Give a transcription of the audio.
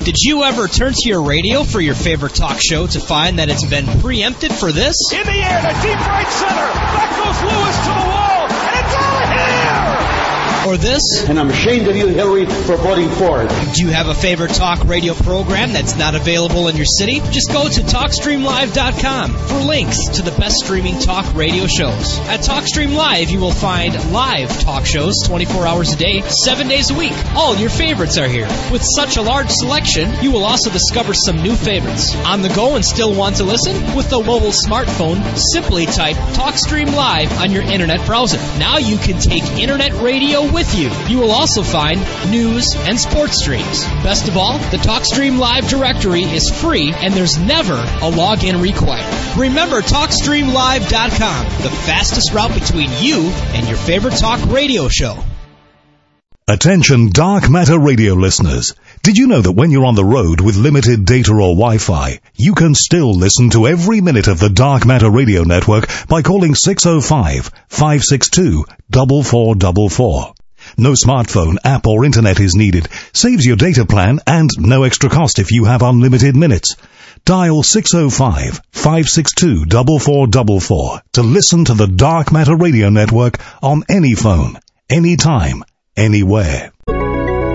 Did you ever turn to your radio for your favorite talk show to find that it's been preempted for this? In the air, to deep right center. Back goes Lewis to the wall, and it's out here! Or this? And I'm ashamed of you, Hillary, for voting for it. Do you have a favorite talk radio program that's not available in your city? Just go to TalkStreamLive.com for links to the best streaming talk radio shows. At TalkStream Live, you will find live talk shows 24 hours a day, 7 days a week. All your favorites are here. With such a large selection, you will also discover some new favorites. On the go and still want to listen? With the mobile smartphone, simply type TalkStream Live on your internet browser. Now you can take internet radio with you. You will also find news and sports streams. Best of all, the TalkStream Live directory is free and there's never a login required. Remember TalkStreamLive.com, the fastest route between you and your favorite talk radio show. Attention Dark Matter radio listeners. Did you know that when you're on the road with limited data or Wi-Fi, you can still listen to every minute of the Dark Matter radio network by calling 605-562-4444. No smartphone, app or internet is needed. Saves your data plan and no extra cost if you have unlimited minutes. Dial 605-562-4444 to listen to the Dark Matter radio network on any phone, anytime, anywhere.